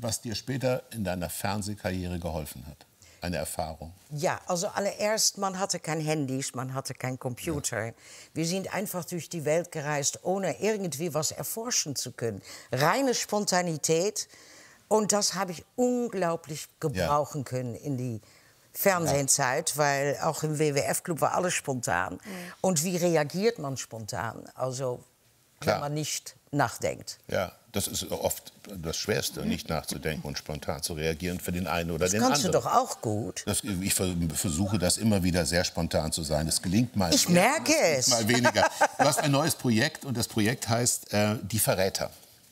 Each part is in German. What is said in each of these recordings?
was dir später in deiner Fernsehkarriere geholfen hat? Eine Erfahrung? Ja, also allererst, man hatte kein Handys, man hatte kein Computer. Ja. Wir sind einfach durch die Welt gereist, ohne irgendwie was erforschen zu können. Reine Spontanität. Und das habe ich unglaublich gebrauchen können in die Fernsehzeit, weil auch im WWF-Club war alles spontan. Und wie reagiert man spontan? Also, wenn man nicht nachdenkt. Ja, das ist oft das Schwerste, nicht nachzudenken und spontan zu reagieren für den einen oder den anderen. Das kannst du doch auch gut. Ich versuche das immer wieder sehr spontan zu sein. Es gelingt mal. Ich merke es. Mal weniger. Du hast ein neues Projekt und das Projekt heißt Die Verräter.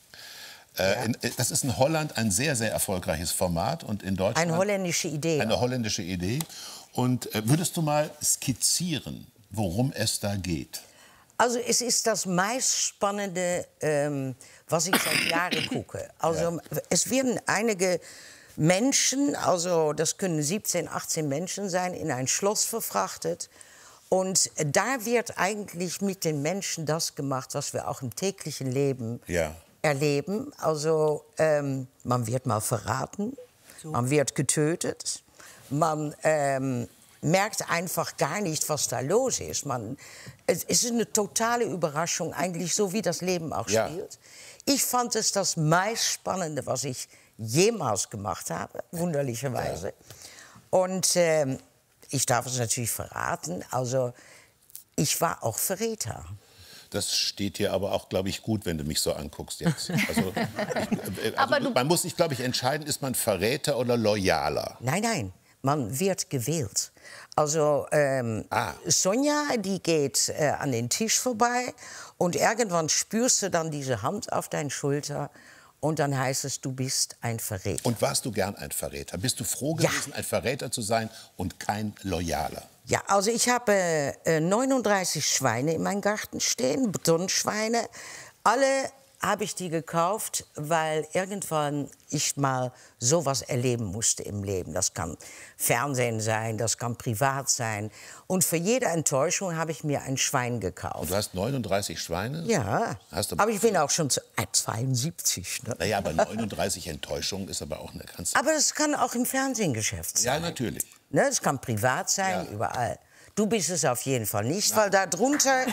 Das ist in Holland ein sehr, sehr erfolgreiches Format und in Deutschland... Eine holländische Idee. Eine holländische Idee. Und würdest du mal skizzieren, worum es da geht? Also es ist das meist Spannende, was ich seit Jahren gucke. Also es werden einige Menschen, also das können 17, 18 Menschen sein, in ein Schloss verfrachtet. Und da wird eigentlich mit den Menschen das gemacht, was wir auch im täglichen Leben erleben. Also man wird mal verraten, man wird getötet, man merkt einfach gar nicht, was da los ist. Es ist eine totale Überraschung, eigentlich so wie das Leben auch spielt. Ich fand es das meist Spannende, was ich jemals gemacht habe, wunderlicherweise. Und ich darf es natürlich verraten, also ich war auch Verräter. Das steht dir aber auch, glaube ich, gut, wenn du mich so anguckst jetzt. Also, man muss sich, glaube ich, entscheiden, ist man Verräter oder Loyaler? Nein, nein, man wird gewählt. Also Sonja, die geht an den Tisch vorbei und irgendwann spürst du dann diese Hand auf deine Schulter und dann heißt es, du bist ein Verräter. Und warst du gern ein Verräter? Bist du froh gewesen, ein Verräter zu sein und kein Loyaler? Ja, also ich habe 39 Schweine in meinem Garten stehen, Betonschweine. Alle habe ich die gekauft, weil irgendwann ich mal sowas erleben musste im Leben. Das kann Fernsehen sein, das kann privat sein. Und für jede Enttäuschung habe ich mir ein Schwein gekauft. Und du hast 39 Schweine? Ja, aber ich bin auch schon 72. Ne? Naja, aber 39 Enttäuschungen ist aber auch eine ganze... Aber das kann auch im Fernsehgeschäft sein. Ja, natürlich. Ne, es kann privat sein, überall. Du bist es auf jeden Fall nicht, weil da drunter...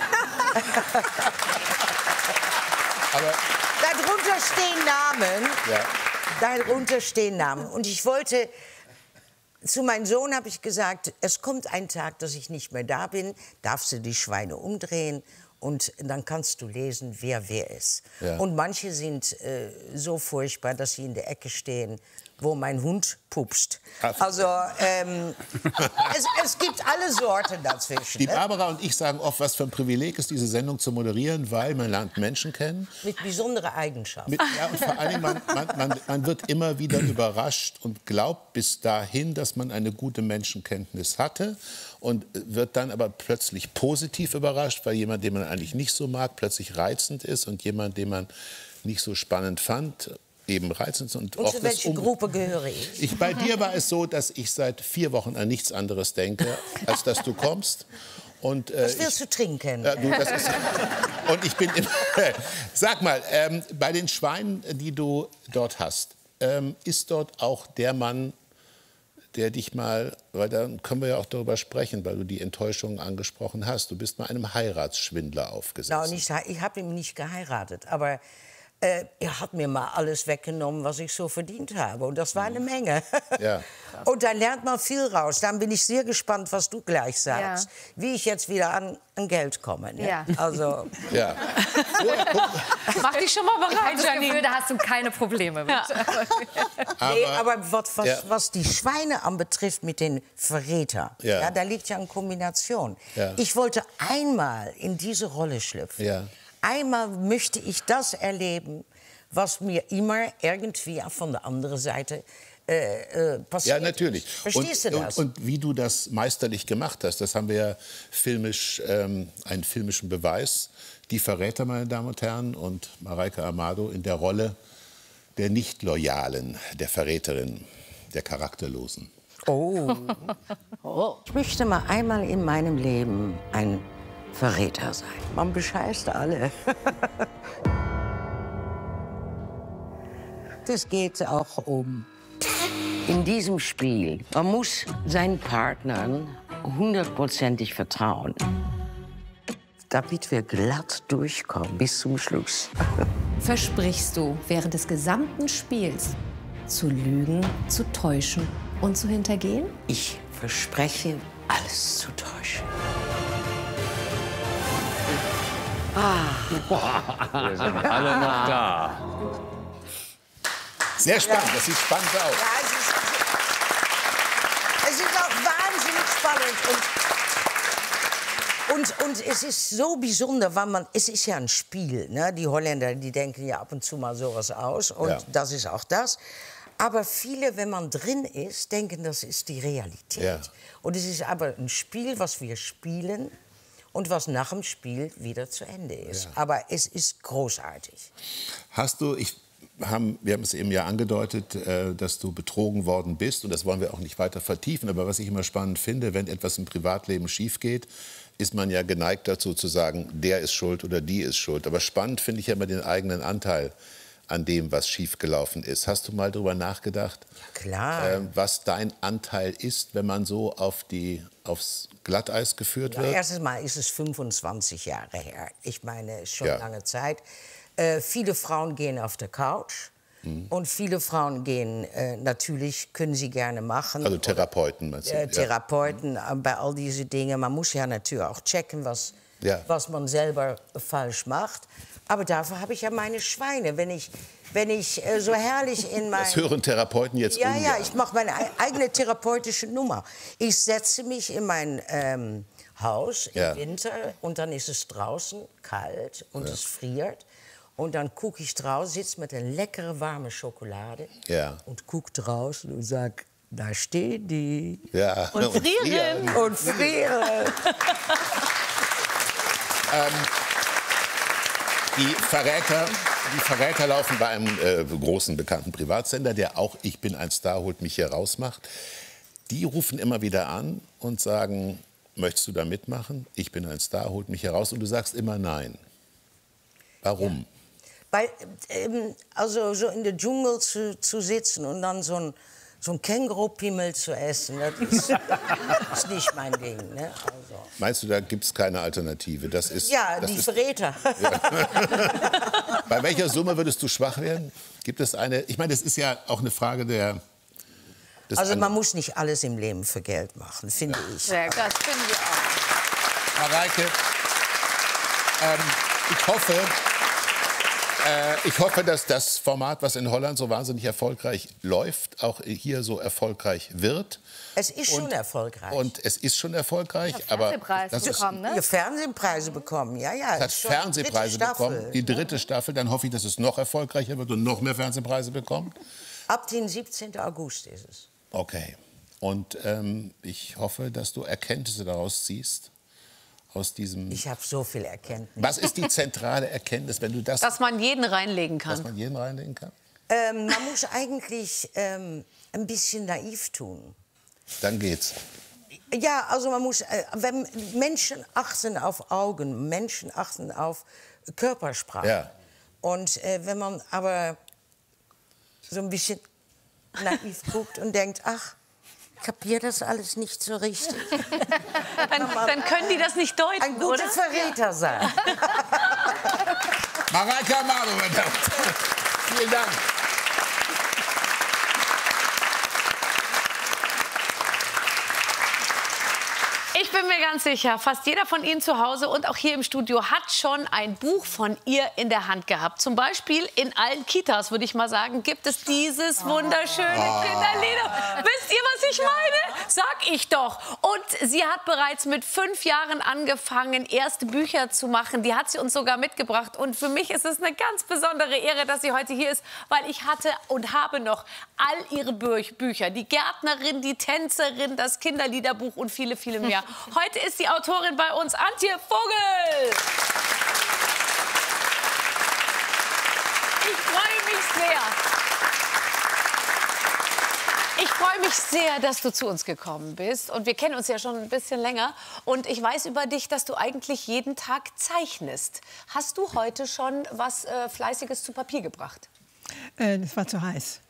Aber darunter stehen Namen. Darunter stehen Namen. Und ich wollte... Zu meinem Sohn habe ich gesagt, es kommt ein Tag, dass ich nicht mehr da bin, darfst du die Schweine umdrehen und dann kannst du lesen, wer ist. Und manche sind so furchtbar, dass sie in der Ecke stehen, wo mein Hund pupst. Also es gibt alle Sorten dazwischen. Die Barbara und ich sagen oft, was für ein Privileg ist, diese Sendung zu moderieren, weil man lernt Menschen kennen. Mit besonderen Eigenschaften. Und vor allem, man wird immer wieder überrascht und glaubt bis dahin, dass man eine gute Menschenkenntnis hatte und wird dann aber plötzlich positiv überrascht, weil jemand, den man eigentlich nicht so mag, plötzlich reizend ist und jemand, den man nicht so spannend fand, eben reizend. Und zu welcher Gruppe gehöre ich? Bei dir war es so, dass ich seit 4 Wochen an nichts anderes denke, als dass du kommst. Und, was willst du trinken? Und ich bin immer... Sag mal, bei den Schweinen, die du dort hast, ist dort auch der Mann, der dich mal... Weil dann können wir ja auch darüber sprechen, weil du die Enttäuschung angesprochen hast. Du bist mal einem Heiratsschwindler aufgesetzt. Ich habe ihn nicht geheiratet, aber... er hat mir mal alles weggenommen, was ich so verdient habe. Und das war eine Menge. Und da lernt man viel raus. Dann bin ich sehr gespannt, was du gleich sagst. Wie ich jetzt wieder an Geld komme. Ne? Also. Mach dich schon mal bereit, Janine. Da hast du keine Probleme mit. Aber was die Schweine anbetrifft mit den Verrätern, da liegt ja eine Kombination. Ich wollte einmal in diese Rolle schlüpfen. Einmal möchte ich das erleben, was mir immer irgendwie von der anderen Seite passiert. Ja, natürlich. Verstehst du das? Und wie du das meisterlich gemacht hast, das haben wir ja filmisch, einen filmischen Beweis. Die Verräter, meine Damen und Herren, und Mareike Amado in der Rolle der Nicht-Loyalen, der Verräterin, der Charakterlosen. Ich möchte mal einmal in meinem Leben ein Verräter sein. Man bescheißt alle. es geht auch um, in diesem Spiel, man muss seinen Partnern 100%ig vertrauen, damit wir glatt durchkommen bis zum Schluss. Versprichst du während des gesamten Spiels zu lügen, zu täuschen und zu hintergehen? Ich verspreche, alles zu täuschen. Wir sind alle noch da. Sehr spannend, das sieht spannend aus. Ja, es ist auch wahnsinnig spannend. Und es ist so besonders, weil es ist ja ein Spiel. Ne? Die Holländer, die denken ja ab und zu mal sowas aus. Und das ist auch das. Aber viele, wenn man drin ist, denken, das ist die Realität. Ja. Und es ist aber ein Spiel, was wir spielen und was nach dem Spiel wieder zu Ende ist. Ja. Aber es ist großartig. Hast du, wir haben es eben ja angedeutet, dass du betrogen worden bist. Und das wollen wir auch nicht weiter vertiefen. Aber was ich immer spannend finde, wenn etwas im Privatleben schief geht, ist man ja geneigt dazu zu sagen, der ist schuld oder die ist schuld. Aber spannend finde ich ja immer den eigenen Anteil an dem, was schiefgelaufen ist. Hast du mal darüber nachgedacht, ja, klar. Was dein Anteil ist, wenn man so aufs Glatteis geführt wird? Erstens mal ist es 25 Jahre her. Ich meine, schon lange Zeit. Viele Frauen gehen auf der Couch. Und viele Frauen gehen, natürlich können sie gerne machen. Also Therapeuten, meinst du? Therapeuten, bei all diese Dinge. Man muss ja natürlich auch checken, was man selber falsch macht. Aber dafür habe ich ja meine Schweine. Wenn ich so herrlich in mein... Das hören Therapeuten jetzt ungern. Ja, ich mache meine eigene therapeutische Nummer. Ich setze mich in mein Haus im Winter und dann ist es draußen kalt und es friert. Und dann gucke ich draußen, sitze mit einer leckeren, warmen Schokolade und gucke draußen und sage, da stehen die. Ja. Und frieren. Und frieren. Die Verräter laufen bei einem großen, bekannten Privatsender, der auch Ich bin ein Star, holt mich hier raus macht. Die rufen immer wieder an und sagen, möchtest du da mitmachen? Ich bin ein Star, holt mich hier raus. Und du sagst immer nein. Warum? Ja. Weil, also so in der Dschungel zu sitzen und dann so ein Kängurupimmel zu essen, das ist nicht mein Ding. Ne? Also. Meinst du, da gibt es keine Alternative? Das ist, die Verräter. Ja. Bei welcher Summe würdest du schwach werden? Gibt es eine? Ich meine, das ist ja auch eine Frage der... Also man muss nicht alles im Leben für Geld machen, finde ich. Ja, das finden wir auch. Mareike, ich hoffe, dass das Format, was in Holland so wahnsinnig erfolgreich läuft, auch hier so erfolgreich wird. Es ist schon erfolgreich. Und es ist schon erfolgreich. Fernsehpreise bekommen, ne? Fernsehpreise bekommen, ja. Es hat Fernsehpreise bekommen, die dritte Staffel. Dann hoffe ich, dass es noch erfolgreicher wird und noch mehr Fernsehpreise bekommt. Ab dem 17. August ist es. Okay. Und ich hoffe, dass du Erkenntnisse daraus ziehst. Aus diesem... Ich habe so viel Erkenntnis. Was ist die zentrale Erkenntnis, wenn du das... Dass man jeden reinlegen kann. Dass man jeden reinlegen kann? Man muss eigentlich ein bisschen naiv tun. Dann geht's. Ja, also man muss... wenn Menschen achten auf Augen, Menschen achten auf Körpersprache. Ja. Und wenn man aber so ein bisschen naiv guckt und denkt, ach, ich kapiere das alles nicht so richtig. Dann können die das nicht deuten, ein guter oder? Verräter sein. Mareike Amado, vielen Dank. Ich bin mir ganz sicher, fast jeder von Ihnen zu Hause und auch hier im Studio hat schon ein Buch von ihr in der Hand gehabt. Zum Beispiel in allen Kitas, würde ich mal sagen, gibt es dieses wunderschöne Kinderlieder. Wisst ihr, was ich meine? Sag ich doch. Und sie hat bereits mit 5 Jahren angefangen, erste Bücher zu machen. Die hat sie uns sogar mitgebracht. Und für mich ist es eine ganz besondere Ehre, dass sie heute hier ist, weil ich hatte und habe noch all ihre Bücher. Die Gärtnerin, die Tänzerin, das Kinderliederbuch und viele, viele mehr. Heute ist die Autorin bei uns, Antje Vogel. Ich freue mich sehr. Ich freue mich sehr, dass du zu uns gekommen bist. Und wir kennen uns ja schon ein bisschen länger. Und ich weiß über dich, dass du eigentlich jeden Tag zeichnest. Hast du heute schon was Fleißiges zu Papier gebracht? Das war zu heiß.